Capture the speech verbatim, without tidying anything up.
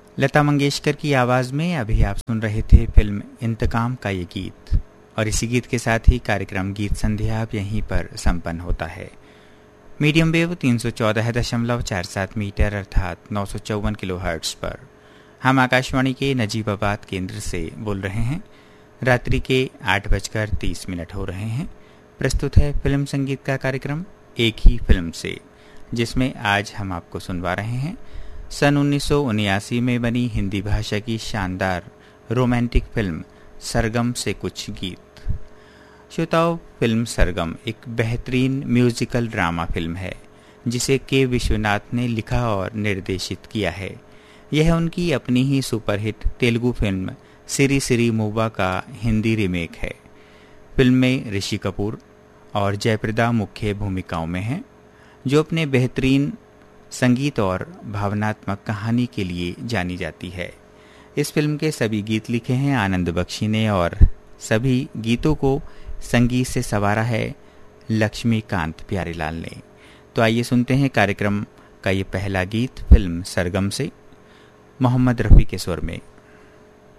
लता मंगेशकर की आवाज़ में अभी आप सुन रहे थे फिल्म इंतकाम का ये गीत। और इसी गीत के साथ ही कार्यक्रम गीत संध्या अब यहीं पर संपन्न होता है। मीडियम वेव तीन सौ चौदह दशमलव चार सात मीटर अर्थात नौ सौ चौवन किलो हर्ट्स पर हम आकाशवाणी के नजीबाबाद केंद्र से बोल रहे हैं। रात्रि के आठ बजकर तीस मिनट हो रहे हैं। प्रस्तुत है फिल्म संगीत का कार्यक्रम एक ही फिल्म से, जिसमें आज हम आपको सुनवा रहे हैं सन उन्नीस सौ उन्यासी में बनी हिंदी भाषा की शानदार रोमांटिक फिल्म सरगम से कुछ गीत। श्रोताओ, फिल्म सरगम एक बेहतरीन म्यूजिकल ड्रामा फिल्म है जिसे के विश्वनाथ ने लिखा और निर्देशित किया है। यह उनकी अपनी ही सुपरहिट तेलुगु फिल्म सिरी सिरी मूवा का हिंदी रीमेक है। फिल्म में ऋषि कपूर और जयप्रदा मुख्य भूमिकाओं में हैं, जो अपने बेहतरीन संगीत और भावनात्मक कहानी के लिए जानी जाती है। इस फिल्म के सभी गीत लिखे हैं आनंद बख्शी ने और सभी गीतों को संगीत से संवारा है लक्ष्मीकांत प्यारेलाल ने। तो आइए सुनते हैं कार्यक्रम का ये पहला गीत फिल्म सरगम से, मोहम्मद रफ़ी के स्वर में।